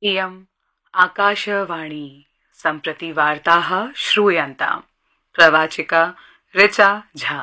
इयम् आकाशवाणी सम्प्रति वार्ताः श्रूयन्ताम्। प्रवाचिका ऋचा झा।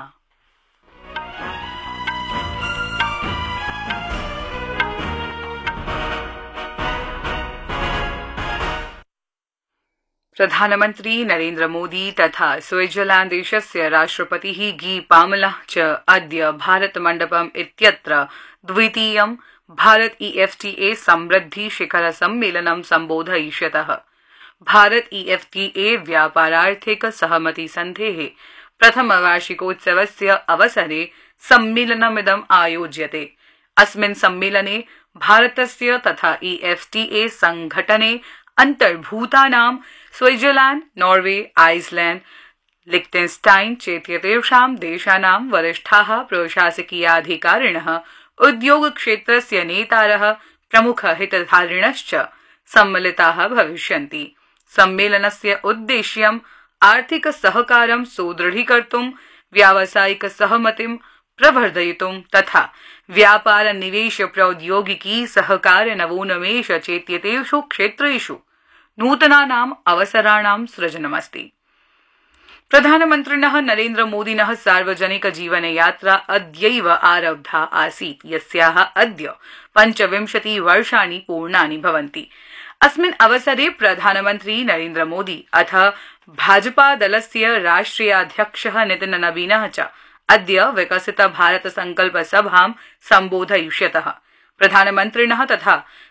प्रधानमन्त्री नरेन्द्र मोदी तथा स्विट्जरलैण्ड देशस्य राष्ट्रपतिः गी पामलः च अद्य भारत मण्डपम् इत्यत्र द्वितीयं भारत EFTA समृद्धि शिखर सम्मेलनं सम्बोधयिष्यतः। भारत EFTA व्यापारार्थिक सहमति सन्धेः प्रथम वार्षिकोत्सवस्य अवसरे सम्मेलनमिदम् आयोज्यते। अस्मिन् सम्मेलने भारतस्य तथा EFTA संघटने अन्तर्भूतानां स्विट्जरलैण्ड, नॉर्वे, आइसलैण्ड, लिechtenstein चेत्येतेषां देशानां वरिष्ठाः प्रशासकीयाधिकारिणः, उद्योगक्षेत्रस्य नेतारः, प्रमुख हितधारिणश्च सम्मिलिताः भविष्यन्ति। सम्मेलनस्य उद्देश्यम् आर्थिक सहकारं सुदृढीकर्तुं, व्यावसायिक सहमतिं प्रवर्धयितुं तथा व्यापार निवेश प्रौद्योगिकी सहकार नवोन्मेष चेत्येतेषु क्षेत्रेषु नूतनानाम् अवसराणां सृजनमस्ति। प्रधानमन्त्रिणः नरेन्द्र मोदिनः सार्वजनिक जीवन यात्रा अद्यैव आरब्धा आसीत्, यस्याः अद्य 25 वर्षाणि पूर्णानि भवन्ति। अस्मिन् अवसरे प्रधानमन्त्री नरेन्द्र मोदी अथ भाजपा दलस्य राष्ट्रियाध्यक्षः नितिन नवीनः च अद्य विकसित भारत संकल्प सभां सम्बोधयिष्यतः। प्रधानमन्त्रिणः तथा